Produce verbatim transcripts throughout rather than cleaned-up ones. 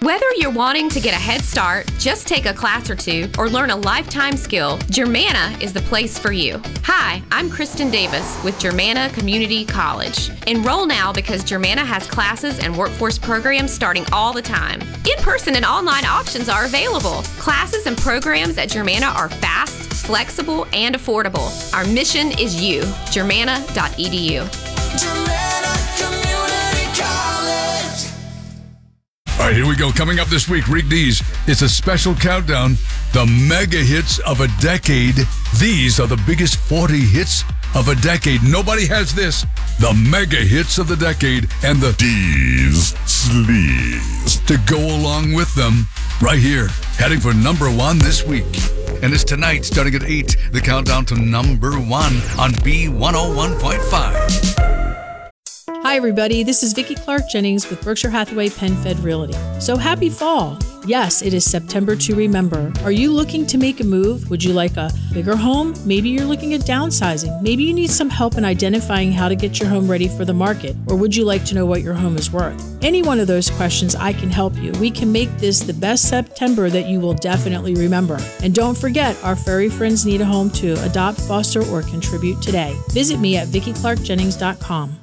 Whether you're wanting to get a head start, just take a class or two, or learn a lifetime skill, Germanna is the place for you. Hi, I'm Kristen Davis with Germanna Community College. Enroll now because Germanna has classes and workforce programs starting all the time. In-person and online options are available. Classes and programs at Germanna are fast, flexible, and affordable. Our mission is you. Germanna dot e d u. Germanna Community College. All right, here we go. Coming up this week, Reek D's. It's a special countdown. The mega hits of a decade. These are the biggest forty hits of a decade. Nobody has this. The mega hits of the decade and the D's sleaze to go along with them right here. Heading for number one this week. And it's tonight, starting at eight, the countdown to number one on B one oh one point five. Hi, everybody. This is Vicki Clark Jennings with Berkshire Hathaway PenFed Realty. So happy fall. Yes, it is September to remember. Are you looking to make a move? Would you like a bigger home? Maybe you're looking at downsizing. Maybe you need some help in identifying how to get your home ready for the market. Or would you like to know what your home is worth? Any one of those questions, I can help you. We can make this the best September that you will definitely remember. And don't forget, our furry friends need a home too. Adopt, foster, or contribute today. Visit me at vicki clark jennings dot com.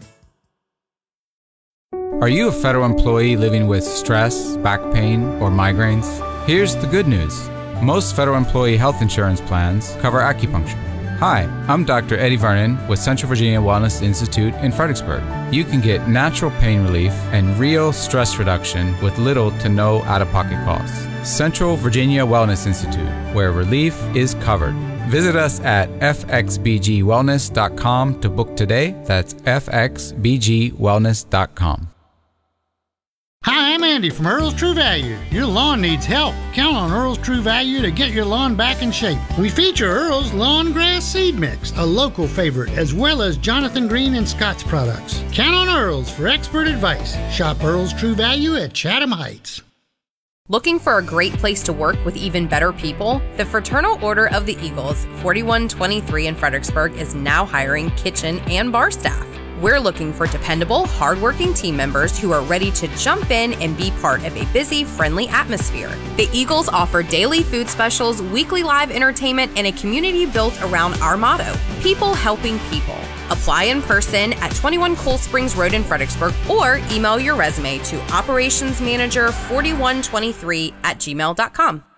Are you a federal employee living with stress, back pain, or migraines? Here's the good news. Most federal employee health insurance plans cover acupuncture. Hi, I'm Doctor Eddie Vernon with Central Virginia Wellness Institute in Fredericksburg. You can get natural pain relief and real stress reduction with little to no out-of-pocket costs. Central Virginia Wellness Institute, where relief is covered. Visit us at f x b g wellness dot com to book today. That's f x b g wellness dot com. Hi, I'm Andy from Earl's True Value. Your lawn needs help. Count on Earl's True Value to get your lawn back in shape. We feature Earl's Lawn Grass Seed Mix, a local favorite, as well as Jonathan Green and Scott's products. Count on Earl's for expert advice. Shop Earl's True Value at Chatham Heights. Looking for a great place to work with even better people? The Fraternal Order of the Eagles, forty-one twenty-three in Fredericksburg, is now hiring kitchen and bar staff. We're looking for dependable, hardworking team members who are ready to jump in and be part of a busy, friendly atmosphere. The Eagles offer daily food specials, weekly live entertainment, and a community built around our motto, people helping people. Apply in person at twenty-one Cool Springs Road in Fredericksburg or email your resume to operationsmanager forty-one twenty-three at gmail dot com.